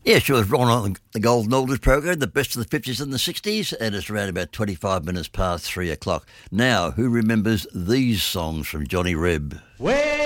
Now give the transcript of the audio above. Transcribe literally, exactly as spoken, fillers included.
Yeah, sure. It's Ron on the Golden Oldies program, the best of the fifties and the sixties, and it's around about twenty-five minutes past three o'clock. Now, who remembers these songs from Johnny Reb? Well,